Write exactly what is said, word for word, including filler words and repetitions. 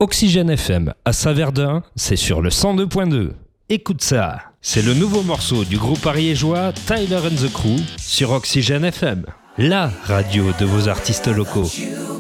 Oxygène F M à Saverdun, c'est sur le cent deux point deux. Écoute ça, c'est le nouveau morceau du groupe ariégeois Tyler and the Crew sur Oxygène F M, la radio de vos artistes locaux.